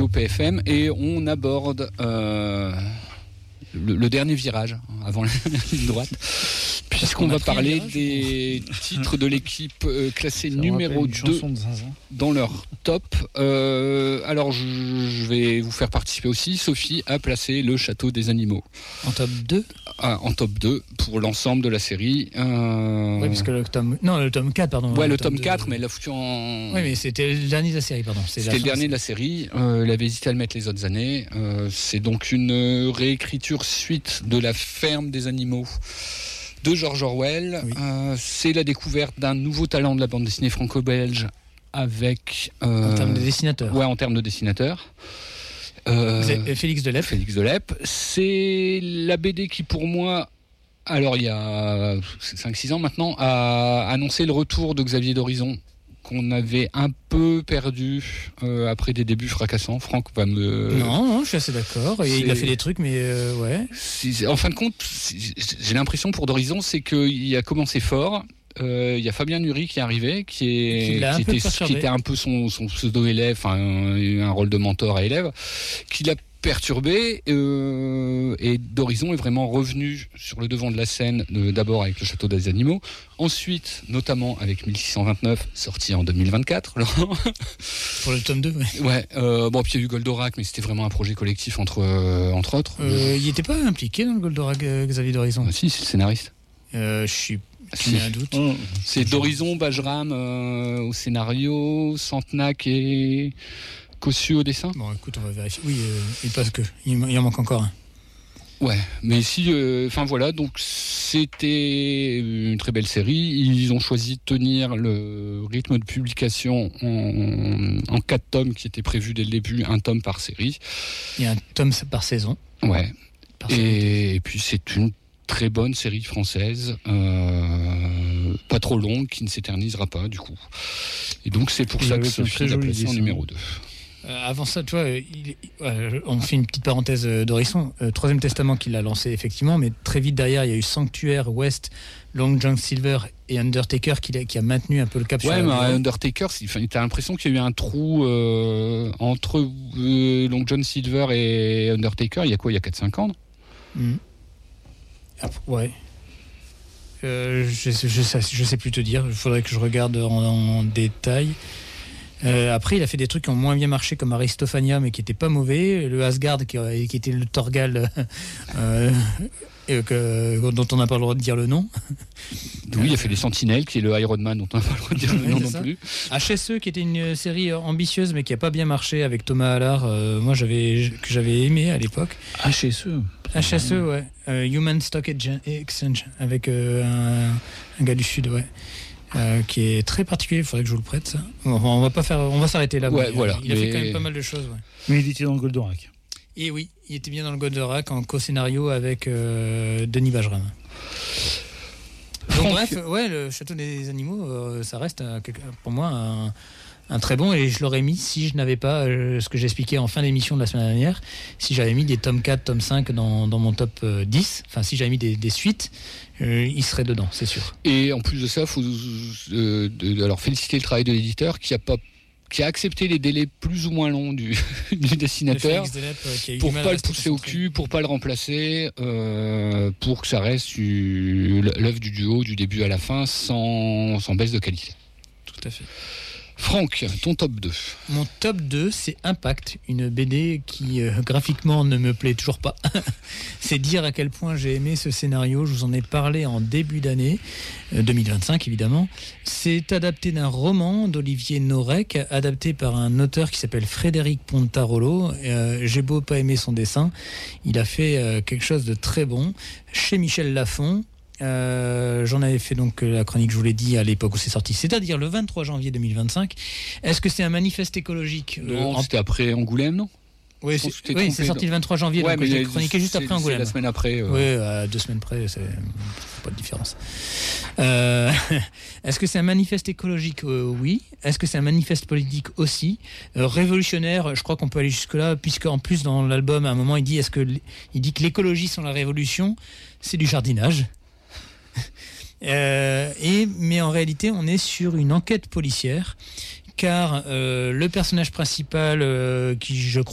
radio PFM, et on aborde le dernier virage avant la ligne droite, puisqu'on va parler des titres de l'équipe classée numéro 2 dans leur top. Alors je vais vous faire participer aussi. Sophie a placé Le Château des Animaux en top 2. En top 2 pour l'ensemble de la série. Oui, parce que le tome 4, pardon. Ouais, le tome 4, mais elle l'a foutu en... Oui, mais c'était le dernier de la série, pardon. C'était le dernier de la série. Elle avait hésité à le mettre les autres années. C'est donc une réécriture suite de La Ferme des Animaux de George Orwell. Oui. C'est la découverte d'un nouveau talent de la bande dessinée franco-belge avec... en termes de dessinateur. Ouais, en termes de dessinateur. Félix Delep. C'est la BD qui, pour moi, alors il y a 5-6 ans maintenant, a annoncé le retour de Xavier d'Horizon, qu'on avait un peu perdu après des débuts fracassants. Franck va me... Non, je suis assez d'accord. Il a fait des trucs, mais ouais. En fin de compte, j'ai l'impression pour d'Horizon, c'est qu'il a commencé fort. Il y a Fabien Nury qui est arrivé, qui était un peu son pseudo-élève, un rôle de mentor à élève, qui l'a perturbé, et d'Horizon est vraiment revenu sur le devant de la scène, d'abord avec Le Château des Animaux, ensuite notamment avec 1629, sorti en 2024. Pour le tome 2, ouais. Puis il y a eu Goldorak, mais c'était vraiment un projet collectif entre autres. Il n'était pas impliqué dans le Goldorak, Xavier d'Horizon? Si, c'est le scénariste. Je suis... Il y a un doute. C'est d'Horizon, Bajram au scénario, Santenac et Cossu au dessin. Bon, écoute, on va vérifier. Oui, parce que il en manque encore un. Ouais, mais si, voilà, donc c'était une très belle série. Ils ont choisi de tenir le rythme de publication en 4 tomes qui était prévu dès le début, un tome par série. Il y a un tome par saison. Ouais. Et puis c'est une très bonne série française, pas trop longue, qui ne s'éternisera pas du coup. Et donc c'est pour ça que Sophie l'a placé en numéro 2. Avant ça, tu vois, on fait une petite parenthèse d'Horizon. Troisième Testament qu'il a lancé effectivement, mais très vite derrière, il y a eu Sanctuaire, West, Long John Silver et Undertaker qui a maintenu un peu le cap. Ouais, mais Undertaker, t'as l'impression qu'il y a eu un trou entre Long John Silver et Undertaker. Il y a 4-5 ans. Ouais. Je sais plus te dire. Il faudrait que je regarde en détail. Après, il a fait des trucs qui ont moins bien marché, comme Aristophania, mais qui n'étaient pas mauvais. Le Asgard, qui était le Torgal, dont on n'a pas le droit de dire le nom. Oui, il a fait les Sentinelles, qui est le Iron Man, dont on n'a pas le droit de dire le nom non plus. HSE, qui était une série ambitieuse, mais qui n'a pas bien marché, avec Thomas Allard, que j'avais aimé à l'époque. HSE, ouais. Human Stock Exchange, avec un gars du Sud, ouais. Qui est très particulier, il faudrait que je vous le prête ça. On va s'arrêter là. Ouais, voilà. Il a fait quand même pas mal de choses. Ouais. Mais il était dans le Goldorak. Et oui, il était bien dans le Goldorak en co-scénario avec Denis Bajram. Donc bref, ouais, Le Château des Animaux, ça reste pour moi un très bon, et je l'aurais mis si je n'avais pas ce que j'expliquais en fin d'émission de la semaine dernière, si j'avais mis des tome 4, tome 5 dans mon top 10, enfin si j'avais mis des suites, il serait dedans, c'est sûr. Et en plus de ça, il faut alors féliciter le travail de l'éditeur qui a accepté les délais plus ou moins longs du dessinateur, pour pas le pousser au cul, pour pas le remplacer, pour que ça reste l'œuvre du duo du début à la fin sans baisse de qualité. Tout à fait. Franck, ton top 2. Mon top 2, c'est Impact, une BD qui graphiquement ne me plaît toujours pas. C'est dire à quel point j'ai aimé ce scénario. Je vous en ai parlé en début d'année, 2025 évidemment. C'est adapté d'un roman d'Olivier Norek, adapté par un auteur qui s'appelle Frédéric Pontarolo. J'ai beau pas aimer son dessin, il a fait quelque chose de très bon chez Michel Lafon. J'en avais fait donc la chronique, je vous l'ai dit, à l'époque où c'est sorti, c'est-à-dire le 23 janvier 2025. Est-ce que c'est un manifeste écolique? Non, c'était après Angoulême, non? Oui, c'est sorti le 23 janvier, donc j'ai chroniqué juste après Angoulême. C'est la semaine après. Oui, à 2 semaines près, c'est pas de différence. Est-ce que c'est un manifeste écologique? Oui. Est-ce que c'est un manifeste politique aussi? Révolutionnaire, je crois qu'on peut aller jusque-là, puisque en plus dans l'album, à un moment, il dit que l'écologie sans la révolution, c'est du jardinage. Mais en réalité, on est sur une enquête policière, car le personnage principal, qui je crois